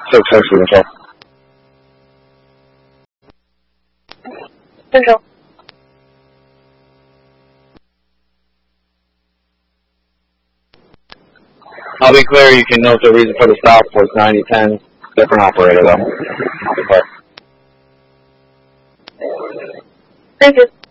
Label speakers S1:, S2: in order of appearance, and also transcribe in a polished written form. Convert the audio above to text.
S1: 660 control.
S2: Control.
S1: I'll be clear, you can note the reason for the stop was 9010. Different operator though.
S2: Thank you.